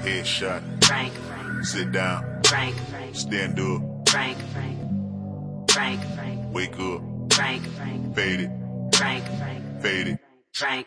Headshot. Frank. Sit down. Frank. Stand up. Frank. Frank. Wake up. Frank. Fade it. Frank. Fade it. Frank.